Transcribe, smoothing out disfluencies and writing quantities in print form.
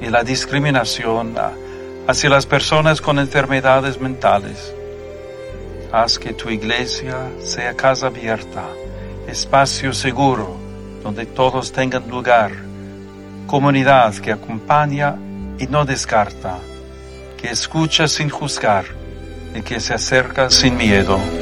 y la discriminación hacia las personas con enfermedades mentales. Haz que tu iglesia sea casa abierta, espacio seguro, donde todos tengan lugar, comunidad que acompaña y no descarta, que escucha sin juzgar y que se acerca sin miedo.